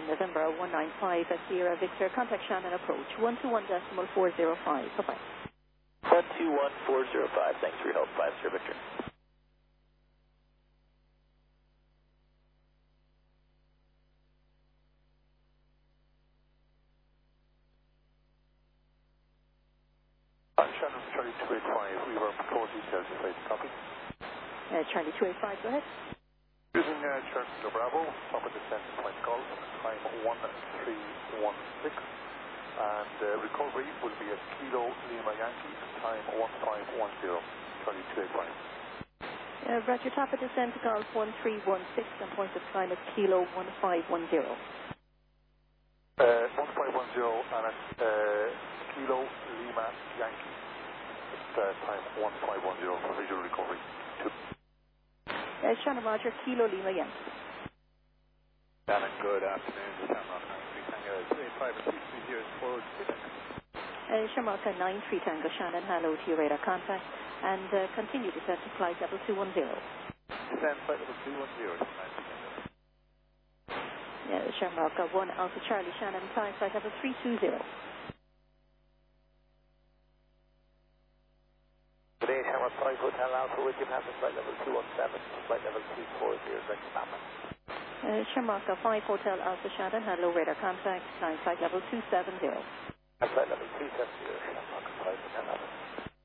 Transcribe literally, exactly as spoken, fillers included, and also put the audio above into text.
nine November one nine five at Sierra Victor. Contact Shannon approach one two one decimal four zero five. Bye-bye. one two one four zero five. Thanks for your help. five Sierra Victor. Shannon, Charlie two eight five, we were patrol details, please. Copy. Uh, Charlie two eight five, go ahead. Using uh, Charlie Bravo, top of descent point golf, time one three one six, and uh, recovery will be at Kilo Lima Yankee, time one five one zero, Charlie two eight five. Uh, Roger, top of descent golf one three one six and point of climb at Kilo one five one zero. Uh, one five one zero and at uh, Kilo Lima Yankee, at uh, time one five one zero for visual recovery. Two. Uh, Shannon Roger, Kilo Lima Yankee. Shannon, good afternoon. Shamrock nine three Tango two eight five and two three zero forward. Uh, Shamrock nine three Tango Shannon, hello to your radar contact and uh, continue descent to flight level two one zero. Descent flight level two one zero. Yeah, Shamrock uh, one Alpha Charlie Shannon, time flight level three two zero. Today, Shamrock five Hotel Alpha with you, passing flight level two one seven, flight level two four zero, direct to Papa. Uh, Shamrock five Hotel Alpha Shannon, hello radar contact, time flight level two seven zero. Flight level two seven zero, Shamrock five Hotel Alpha.